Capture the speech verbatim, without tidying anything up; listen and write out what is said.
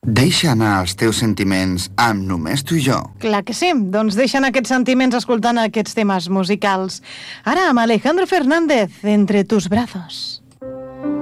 Deixa anar els teus sentiments amb només tu i jo. Clar que sí, doncs deixen aquests sentiments escoltant aquests temes musicals. Ara amb Alejandro Fernández, Entre tus brazos.